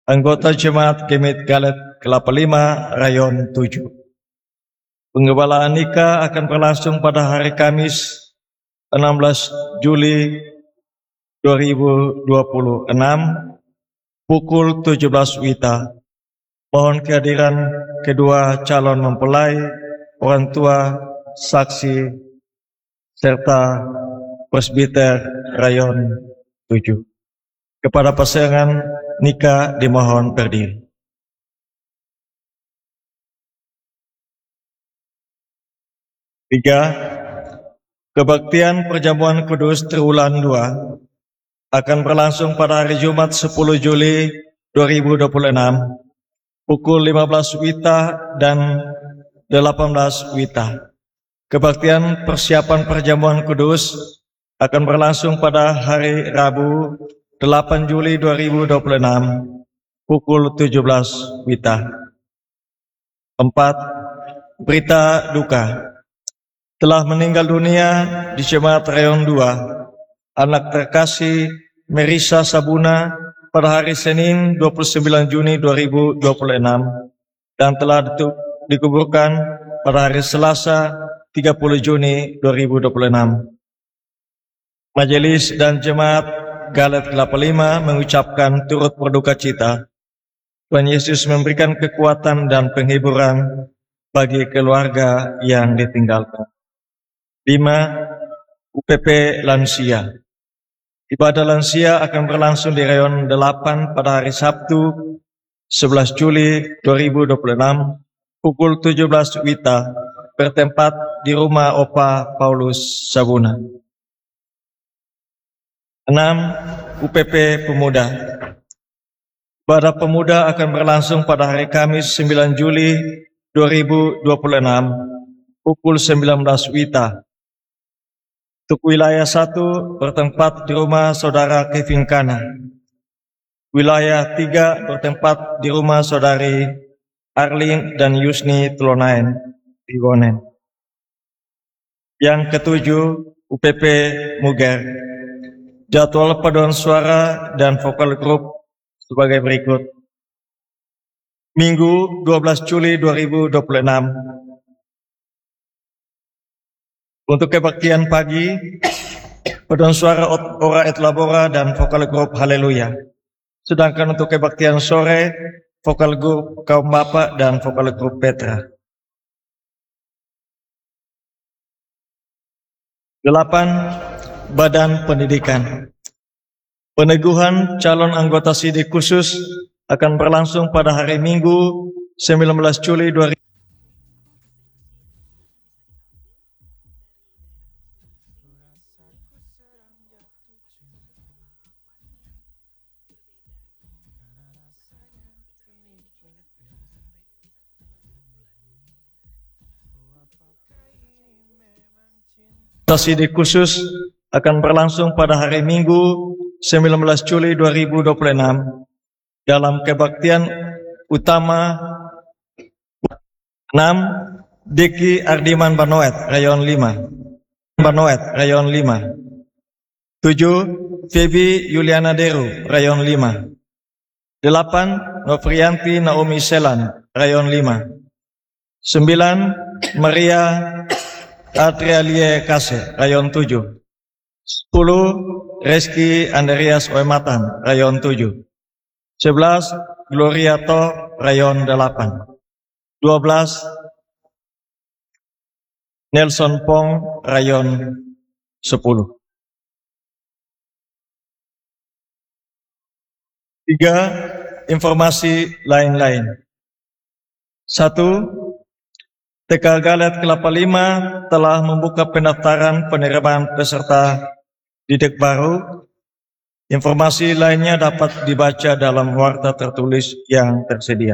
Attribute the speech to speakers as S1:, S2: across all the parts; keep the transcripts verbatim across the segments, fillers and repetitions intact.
S1: Anggota Jemaat Gemit Galet Kelapa Lima, Rayon tujuh. Penggebalaan nikah akan berlangsung pada hari Kamis enam belas Juli dua ribu dua puluh enam pukul tujuh belas wita. Mohon kehadiran kedua calon mempelai, orang tua, saksi, serta presbiter Rayon tujuh. Kepada pasangan nikah dimohon berdiri. Tiga, kebaktian perjamuan kudus triwulan dua akan berlangsung pada hari Jumat sepuluh Juli dua ribu dua puluh enam pukul lima belas wita dan delapan belas wita. Kebaktian persiapan perjamuan kudus akan berlangsung pada hari Rabu delapan Juli dua ribu dua puluh enam pukul tujuh belas wita. Empat, berita duka. Telah meninggal dunia di Jemaat Rayon dua anak terkasih Merisa Sabuna pada hari Senin dua puluh sembilan Juni dua ribu dua puluh enam dan telah dikuburkan pada hari Selasa tiga puluh Juni dua ribu dua puluh enam. Majelis dan Jemaat Galet Kelapa Lima mengucapkan turut berduka cita. Tuhan Yesus memberikan kekuatan dan penghiburan bagi keluarga yang ditinggalkan. Lima, U P P Lansia. Ibadah lansia akan berlangsung di Rayon delapan pada hari Sabtu sebelas Juli dua ribu dua puluh enam pukul tujuh belas wita bertempat di rumah Opa Paulus Sabuna. Enam, U P P Pemuda. Ibadah pemuda akan berlangsung pada hari Kamis sembilan Juli dua ribu dua puluh enam pukul sembilan belas wita. Untuk wilayah satu bertempat di rumah saudara Kevin Kana. Wilayah tiga bertempat di rumah saudari Arling dan Yusni Tulonain di Wonen. Yang ketujuh, U P P Muger. Jadwal paduan suara dan vokal grup sebagai berikut. Minggu dua belas Juli dua ribu dua puluh enam. Untuk kebaktian pagi, paduan suara Ora et Labora dan vokal grup Haleluya. Sedangkan untuk kebaktian sore, vokal grup Kaum Bapak dan vokal grup Petra. Delapan, Badan Pendidikan. Peneguhan calon anggota sidik khusus akan berlangsung pada hari Minggu sembilan belas Juli dua ribu dua puluh enam. Sidik khusus akan berlangsung pada hari Minggu sembilan belas Juli dua ribu dua puluh enam dalam kebaktian utama. Enam, Diki Ardiman Banoet Rayon lima. Banoet Rayon lima. Tujuh, Febi Yuliana Deru Rayon lima. Delapan, Novrianti Naomi Selan Rayon lima. Sembilan, Maria Adrialie Kase Rayon tujuh. Sepuluh, Reski Andreas Oematan Rayon tujuh. Sebelas, Gloria To Rayon delapan. Dua belas, Nelson Pong Rayon sepuluh. Tiga, informasi lain-lain. Satu, T K Galet Kelapa Lima telah membuka pendaftaran penerimaan peserta didik baru. Informasi lainnya dapat dibaca dalam warta tertulis yang tersedia.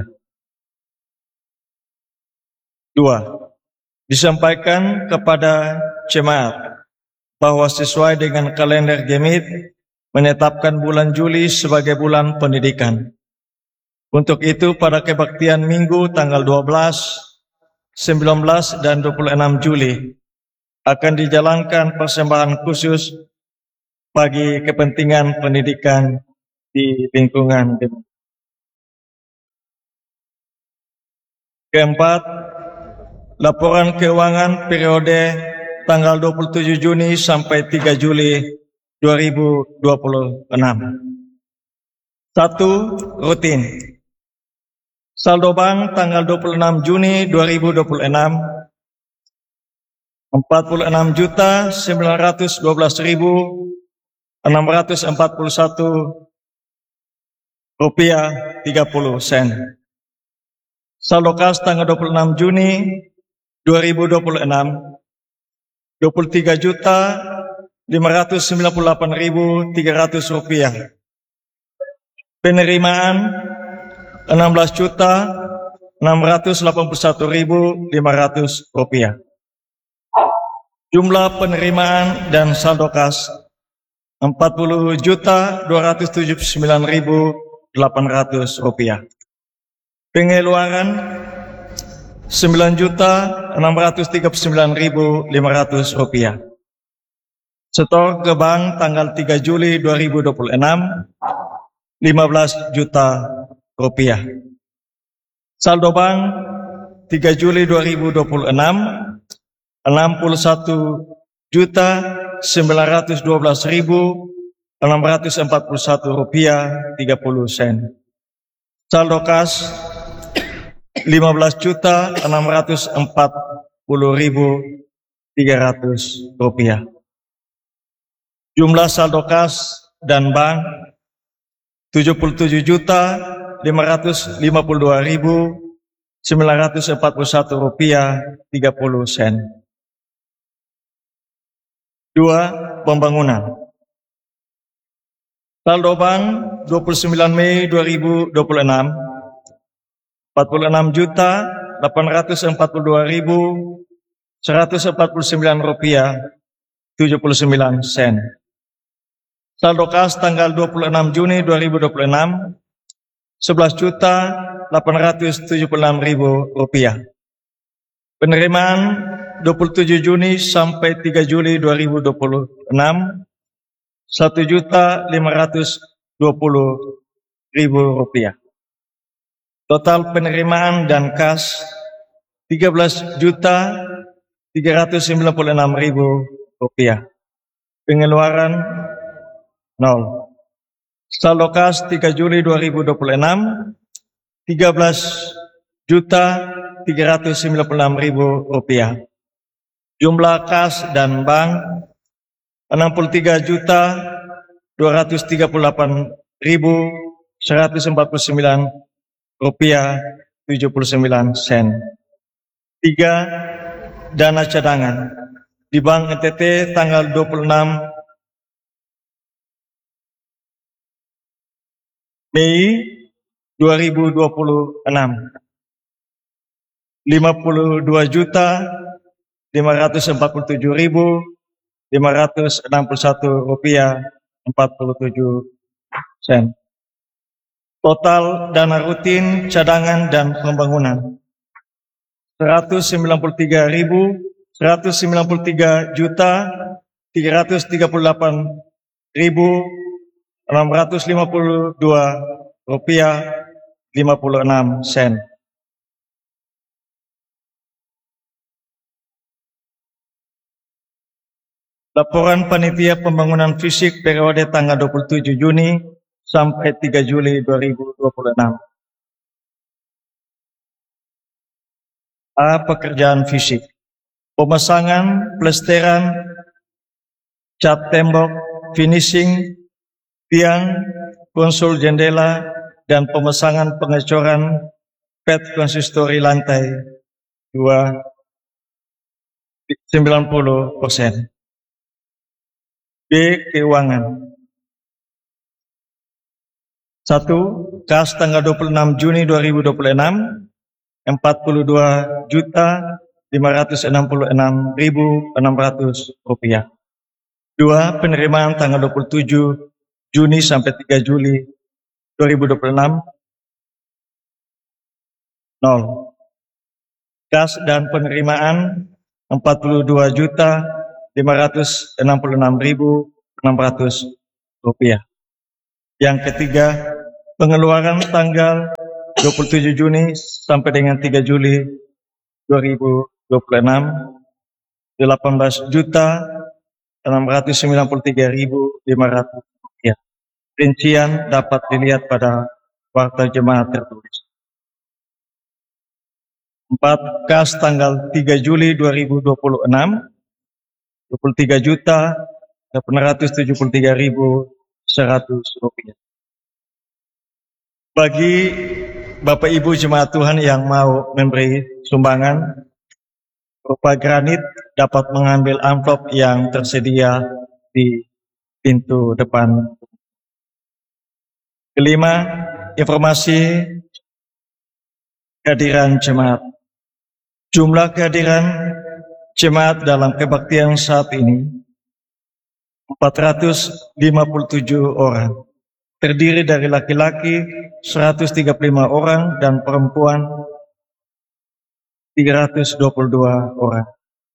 S1: Dua, disampaikan kepada jemaat bahwa sesuai dengan kalender Gemit menetapkan bulan Juli sebagai bulan pendidikan. Untuk itu pada kebaktian Minggu tanggal dua belas, sembilan belas dan dua puluh enam Juli akan dijalankan persembahan khusus bagi kepentingan pendidikan di lingkungan Gemit. Keempat, laporan keuangan periode tanggal dua puluh tujuh Juni sampai tiga Juli dua ribu dua puluh enam. Satu, rutin. Saldo bank tanggal dua puluh enam Juni dua ribu dua puluh enam, empat puluh enam juta sembilan ratus dua belas ribu enam ratus empat puluh satu rupiah tiga puluh sen. Saldo kas tanggal dua puluh enam Juni dua ribu dua puluh enam, dua puluh tiga juta lima ratus sembilan puluh delapan ribu tiga ratus rupiah. Penerimaan enam belas juta enam ratus delapan puluh satu ribu lima ratus rupiah. Jumlah penerimaan dan saldo kas empat puluh juta dua ratus tujuh puluh sembilan ribu delapan ratus rupiah. Pengeluaran sembilan juta enam ratus tiga puluh sembilan ribu lima ratus rupiah. Setor ke bank tanggal tiga Juli dua ribu dua puluh enam, lima belas juta rupiah. Saldo bank tiga Juli dua ribu dua puluh enam, enam puluh satu juta sembilan ratus dua belas ribu enam ratus empat puluh satu rupiah tiga puluh sen. Saldo kas lima belas juta enam ratus empat puluh ribu tiga ratus rupiah. Jumlah saldo kas dan bank tujuh puluh tujuh juta lima ratus lima puluh dua ribu sembilan ratus empat puluh satu rupiah tiga puluh sen. Dua, pembangunan. Saldo bank dua puluh sembilan Mei dua ribu dua puluh enam, empat puluh enam juta delapan ratus empat puluh dua ribu seratus empat puluh sembilan rupiah tujuh puluh sembilan sen. Saldo kas tanggal dua puluh enam Juni dua ribu dua puluh enam, sebelas juta delapan ratus tujuh puluh enam ribu rupiah. Penerimaan dua puluh tujuh Juni sampai tiga Juli dua ribu dua puluh enam, satu juta lima ratus dua puluh ribu rupiah. Total penerimaan dan kas tiga belas juta tiga ratus sembilan puluh enam ribu rupiah. Pengeluaran nol. Saldo kas tiga Juli dua ribu dua puluh enam, tiga belas juta tiga ratus sembilan puluh enam ribu rupiah. Jumlah kas dan bank enam puluh tiga juta dua ratus tiga puluh delapan ribu seratus empat puluh sembilan rupiah tujuh puluh sembilan sen. Tiga, dana cadangan di Bank N T T tanggal dua puluh enam Mei dua ribu dua puluh enam, lima puluh dua juta lima ratus empat puluh tujuh ribu lima ratus enam puluh satu rupiah empat puluh tujuh sen. Total dana rutin, cadangan dan pembangunan seratus sembilan puluh tiga ribu seratus sembilan puluh tiga juta tiga ratus tiga puluh delapan ribu enam ratus lima puluh dua rupiah lima puluh enam sen. Laporan Panitia Pembangunan Fisik periode tanggal dua puluh tujuh Juni sampai tiga Juli dua ribu dua puluh enam. A. Pekerjaan fisik. Pemasangan, plesteran, cat tembok, finishing, tiang, konsul jendela, dan pemasangan pengecoran P E T konsistori lantai dua sembilan puluh persen. B. Keuangan. Satu. Kas tanggal dua puluh enam Juni dua ribu dua puluh enam, empat puluh dua juta lima ratus enam puluh enam ribu enam ratus rupiah. Dua. Penerimaan tanggal dua puluh tujuh Juni sampai tiga Juli dua ribu dua puluh enam, nol. Kas dan penerimaan empat puluh dua juta lima ratus enam puluh enam ribu enam ratus rupiah. Yang ketiga, pengeluaran tanggal dua puluh tujuh Juni sampai dengan tiga Juli dua ribu dua puluh enam, delapan belas juta enam ratus sembilan puluh tiga ribu lima ratus rupiah. Rincian dapat dilihat pada Warta Jemaat tertulis. Empat kas tanggal tiga Juli dua ribu dua puluh enam, dua puluh tiga juta delapan ratus tujuh puluh tiga ribu seratus rupiah. Bagi Bapak Ibu jemaat Tuhan yang mau memberi sumbangan berupa granit, dapat mengambil amplop yang tersedia di pintu depan. Kelima, informasi kehadiran jemaat. Jumlah kehadiran jemaat dalam kebaktian saat ini empat ratus lima puluh tujuh orang. Terdiri dari laki-laki seratus tiga puluh lima orang dan perempuan tiga ratus dua puluh dua orang.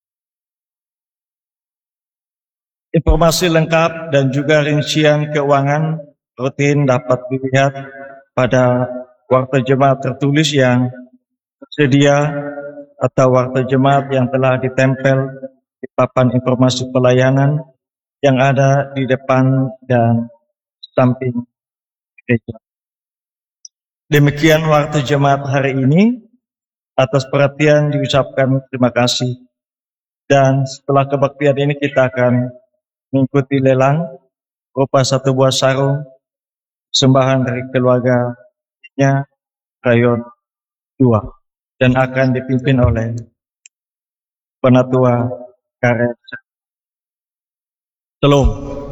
S1: Informasi lengkap dan juga rincian keuangan rutin dapat dilihat pada Warta Jemaat tertulis yang tersedia atau Warta Jemaat yang telah ditempel di papan informasi pelayanan yang ada di depan dan samping gereja. Demikian Warta Jemaat hari ini. Atas perhatian diucapkan terima kasih. Dan setelah kebaktian ini kita akan mengikuti lelang berupa satu buah sarung sembahan dari keluarganya Rayon dua dan akan dipimpin oleh Penatua Karet. Shalom.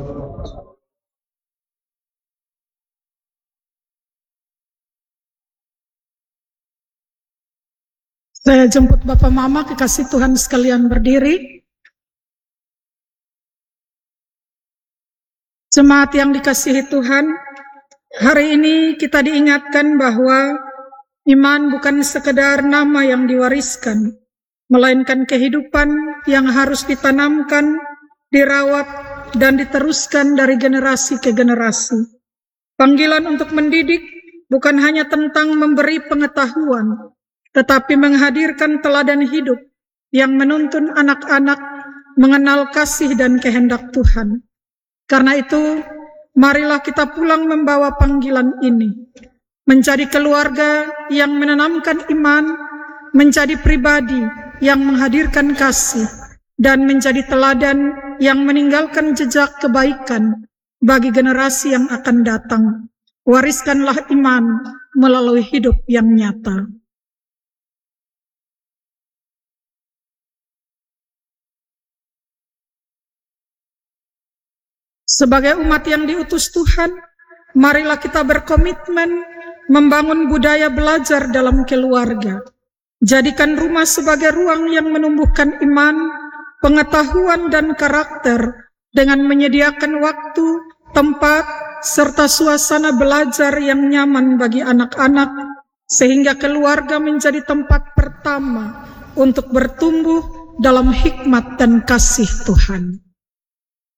S2: Saya jemput Bapak Mama, kekasih Tuhan sekalian berdiri. Jemaat yang dikasihi Tuhan, hari ini kita diingatkan bahwa iman bukan sekedar nama yang diwariskan, melainkan kehidupan yang harus ditanamkan, dirawat, dan diteruskan dari generasi ke generasi. Panggilan untuk mendidik bukan hanya tentang memberi pengetahuan, tetapi menghadirkan teladan hidup yang menuntun anak-anak mengenal kasih dan kehendak Tuhan. Karena itu, marilah kita pulang membawa panggilan ini, menjadi keluarga yang menanamkan iman, menjadi pribadi yang menghadirkan kasih, dan menjadi teladan yang meninggalkan jejak kebaikan bagi generasi yang akan datang. Wariskanlah iman melalui hidup yang nyata. Sebagai umat yang diutus Tuhan, marilah kita berkomitmen membangun budaya belajar dalam keluarga. Jadikan rumah sebagai ruang yang menumbuhkan iman, pengetahuan, dan karakter dengan menyediakan waktu, tempat, serta suasana belajar yang nyaman bagi anak-anak, sehingga keluarga menjadi tempat pertama untuk bertumbuh dalam hikmat dan kasih Tuhan.